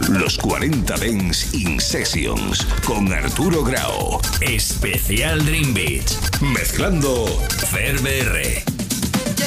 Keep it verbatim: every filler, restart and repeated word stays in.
Los cuarenta Dance In Sessions con Arturo Grau. Especial Dream Beach. Mezclando Fer B R.